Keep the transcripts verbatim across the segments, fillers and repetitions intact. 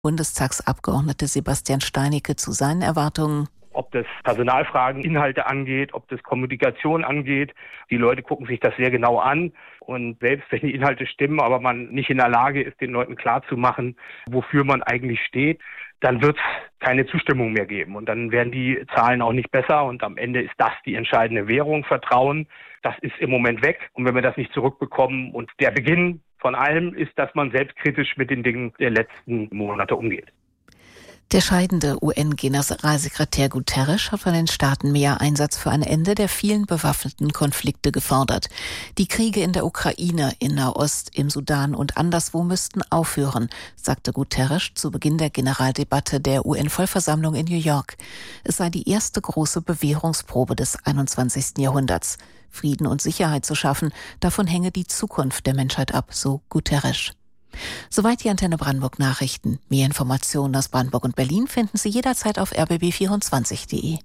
Bundestagsabgeordnete Sebastian Steinicke zu seinen Erwartungen. Ob das Personalfragen, Inhalte angeht, ob das Kommunikation angeht. Die Leute gucken sich das sehr genau an. Und selbst wenn die Inhalte stimmen, aber man nicht in der Lage ist, den Leuten klarzumachen, wofür man eigentlich steht, dann wird es keine Zustimmung mehr geben. Und dann werden die Zahlen auch nicht besser. Und am Ende ist das die entscheidende Währung, Vertrauen. Das ist im Moment weg. Und wenn wir das nicht zurückbekommen und der Beginn von allem ist, dass man selbstkritisch mit den Dingen der letzten Monate umgeht. Der scheidende U N-Generalsekretär Guterres hat von den Staaten mehr Einsatz für ein Ende der vielen bewaffneten Konflikte gefordert. Die Kriege in der Ukraine, in Nahost, im Sudan und anderswo müssten aufhören, sagte Guterres zu Beginn der Generaldebatte der U N-Vollversammlung in New York. Es sei die erste große Bewährungsprobe des einundzwanzigsten Jahrhunderts. Frieden und Sicherheit zu schaffen, davon hänge die Zukunft der Menschheit ab, so Guterres. Soweit die Antenne Brandenburg Nachrichten. Mehr Informationen aus Brandenburg und Berlin finden Sie jederzeit auf r b b vierundzwanzig punkt de.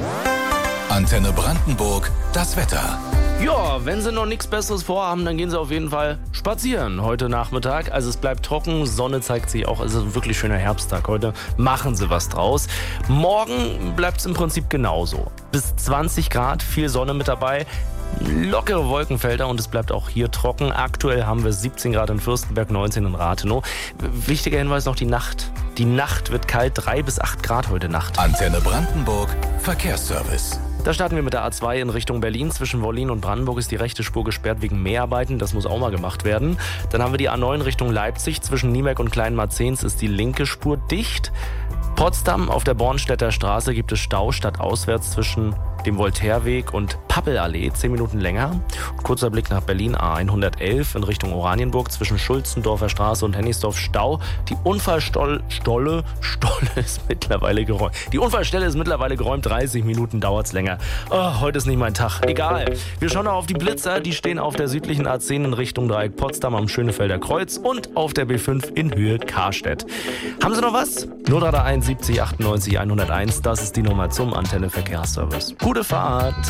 Antenne Brandenburg, das Wetter. Ja, wenn Sie noch nichts Besseres vorhaben, dann gehen Sie auf jeden Fall spazieren heute Nachmittag. Also es bleibt trocken, Sonne zeigt sich auch, es ist ein wirklich schöner Herbsttag heute. Machen Sie was draus. Morgen bleibt es im Prinzip genauso. Bis zwanzig Grad, viel Sonne mit dabei. Lockere Wolkenfelder und es bleibt auch hier trocken. Aktuell haben wir siebzehn Grad in Fürstenberg, neunzehn in Rathenow. Wichtiger Hinweis noch die Nacht. Die Nacht wird kalt, drei bis acht Grad heute Nacht. Antenne Brandenburg, Verkehrsservice. Da starten wir mit der A zwei in Richtung Berlin. Zwischen Wollin und Brandenburg ist die rechte Spur gesperrt wegen Mäharbeiten. Das muss auch mal gemacht werden. Dann haben wir die A neun Richtung Leipzig. Zwischen Niemerk und Kleinmarzens ist die linke Spur dicht. Potsdam auf der Bornstedter Straße gibt es Stau stadtauswärts zwischen dem Voltaireweg und Pappelallee, zehn Minuten länger. Kurzer Blick nach Berlin, A hundertelf in Richtung Oranienburg, zwischen Schulzendorfer Straße und Hennigsdorf Stau. Die Unfallstolle, Stolle, Stolle ist mittlerweile geräumt. Die Unfallstelle ist mittlerweile geräumt, dreißig Minuten dauert's länger. Oh, heute ist nicht mein Tag. Egal. Wir schauen noch auf die Blitzer, die stehen auf der südlichen A zehn in Richtung Dreieck Potsdam am Schönefelder Kreuz und auf der B fünf in Höhe Karstedt. Haben Sie noch was? null drei eins siebzig achtundneunzig hunderteins, das ist die Nummer zum Antenne Verkehrsservice. Gute Fahrt!